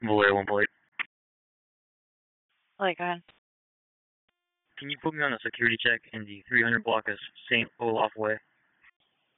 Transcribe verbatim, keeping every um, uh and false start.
Vallejo one plate. Like, on. Can you put me on a security check in the three hundred block of Saint Olaf Way?